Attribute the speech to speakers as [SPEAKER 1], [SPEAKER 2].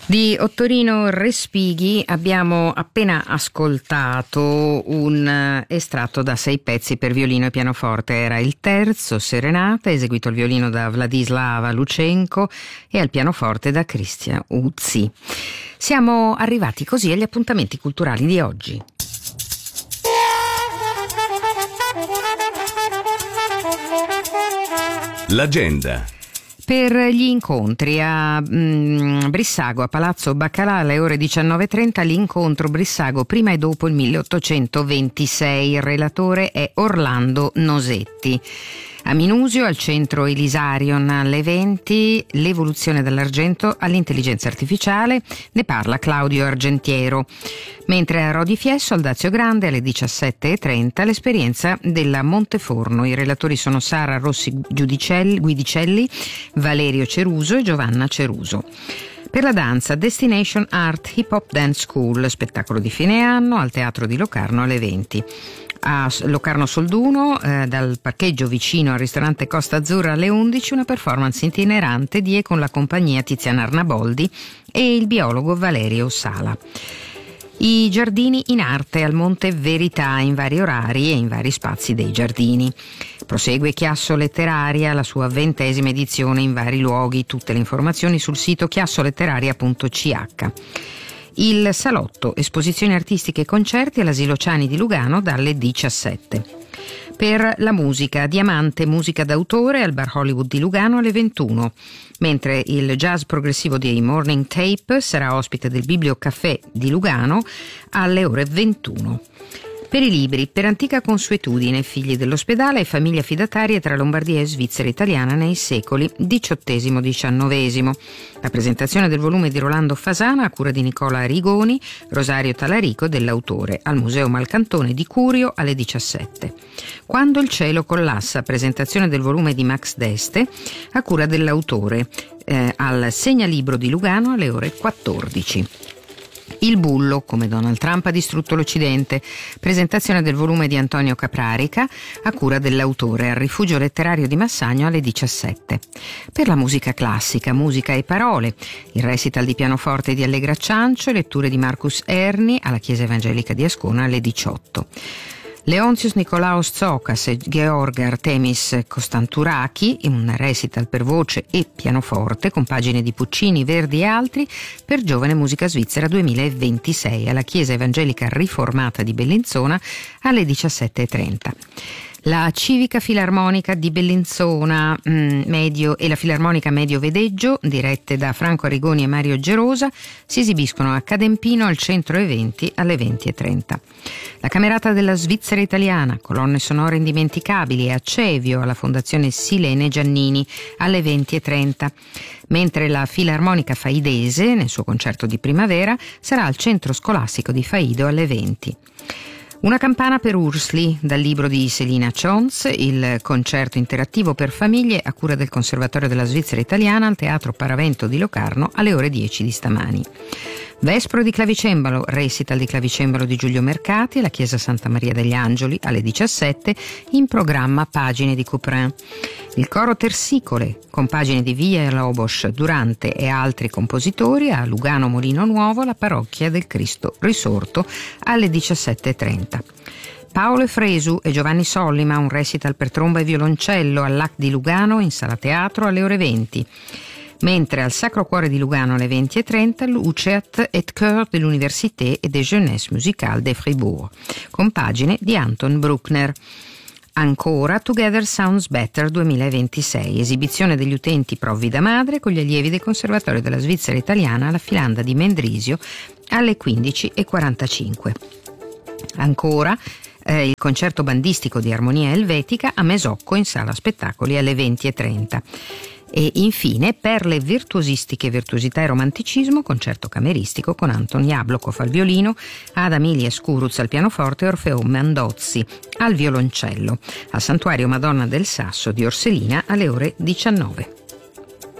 [SPEAKER 1] Di Ottorino Respighi abbiamo appena ascoltato un estratto da 6 pezzi per violino e pianoforte. Era il terzo, Serenata, eseguito al violino da Vladislava Lucenko e al pianoforte da Christian Uzzi. Siamo arrivati così agli appuntamenti culturali di oggi.
[SPEAKER 2] L'agenda.
[SPEAKER 1] Per gli incontri a Brissago, a Palazzo Baccalà, alle ore 19.30, l'incontro Brissago prima e dopo il 1826. Il relatore è Orlando Nosetti. A Minusio, al centro Elisarion, alle 20, l'evoluzione dall'argento all'intelligenza artificiale, ne parla Claudio Argentiero. Mentre a Rodi Fiesso, al Dazio Grande, alle 17.30, l'esperienza della Monteforno. I relatori sono Sara Rossi Guidicelli, Valerio Ceruso e Giovanna Ceruso. Per la danza, Destination Art Hip Hop Dance School, spettacolo di fine anno al Teatro di Locarno alle 20. A Locarno Solduno, dal parcheggio vicino al ristorante Costa Azzurra alle 11, una performance itinerante di e con la compagnia Tiziana Arnaboldi e il biologo Valerio Sala. I giardini in arte al Monte Verità in vari orari e in vari spazi dei giardini. Prosegue Chiasso Letteraria, la sua 20ª edizione in vari luoghi. Tutte le informazioni sul sito chiassoletteraria.ch. Il Salotto, esposizioni artistiche e concerti all'Asilo Ciani di Lugano dalle 17. Per la musica, Diamante, musica d'autore al Bar Hollywood di Lugano alle 21, mentre il jazz progressivo di Morning Tape sarà ospite del Bibliocaffè di Lugano alle ore 21. Per i libri, per antica consuetudine, figli dell'ospedale e famiglie affidatarie tra Lombardia e Svizzera italiana nei secoli XVIII-XIX. La presentazione del volume di Rolando Fasana a cura di Nicola Rigoni, Rosario Talarico dell'autore, al Museo Malcantone di Curio alle 17. Quando il cielo collassa, presentazione del volume di Max Deste a cura dell'autore, al Segnalibro di Lugano alle ore 14. Il Bullo, come Donald Trump ha distrutto l'Occidente, presentazione del volume di Antonio Caprarica a cura dell'autore al Rifugio Letterario di Massagno alle 17. Per la musica classica, musica e parole, il recital di pianoforte di Allegra Ciancio e letture di Marcus Erni alla Chiesa Evangelica di Ascona alle 18. Leontios Nicolaos Tsokas e Georg Artemis Costanturaki, un recital per voce e pianoforte con pagine di Puccini, Verdi e altri per Giovane Musica Svizzera 2026 alla Chiesa Evangelica Riformata di Bellinzona alle 17.30. La Civica Filarmonica di Bellinzona Medio e la Filarmonica Medio Vedeggio, dirette da Franco Arrigoni e Mario Gerosa, si esibiscono a Cadempino al centro eventi alle 20.30. La Camerata della Svizzera Italiana, colonne sonore indimenticabili a Cevio alla Fondazione Silene Giannini alle 20.30. Mentre la Filarmonica Faidese, nel suo concerto di primavera, sarà al centro scolastico di Faido alle 20. Una campana per Ursli, dal libro di Selina Chons, il concerto interattivo per famiglie a cura del Conservatorio della Svizzera Italiana al Teatro Paravento di Locarno alle ore 10 di stamani. Vespro di clavicembalo, recital di clavicembalo di Giulio Mercati alla Chiesa Santa Maria degli Angeli alle 17, in programma Pagine di Couperin. Il coro Tersicole, con pagine di Via Lobos, Durante e altri compositori a Lugano Molino Nuovo, la parrocchia del Cristo Risorto alle 17.30. Paolo Fresu e Giovanni Sollima, un recital per tromba e violoncello all'Ac di Lugano in sala teatro alle ore 20. Mentre al Sacro Cuore di Lugano alle 20.30 l'Uceat et Chœur de l'Université et des Jeunesses Musicales de Fribourg, con pagine di Anton Bruckner. Ancora Together Sounds Better 2026, esibizione degli utenti Provvida Madre con gli allievi del Conservatorio della Svizzera Italiana alla Filanda di Mendrisio alle 15.45. Ancora il concerto bandistico di Armonia Elvetica a Mesocco in sala spettacoli alle 20.30. E infine, per le virtuosistiche virtuosità e romanticismo, concerto cameristico con Anton Jablokov al violino, Ada Emilia Scuruz al pianoforte e Orfeo Mandozzi al violoncello, al Santuario Madonna del Sasso di Orselina alle ore 19.